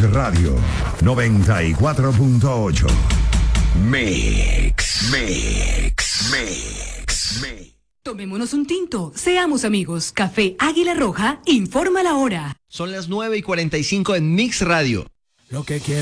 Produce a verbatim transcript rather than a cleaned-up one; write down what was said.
Radio noventa y cuatro punto ocho. Mix, Mix, Mix, Mix. Tomémonos un tinto, seamos amigos. Café Águila Roja informa la hora. Son las nueve y cuarenta y cinco en Mix Radio. Lo que quiero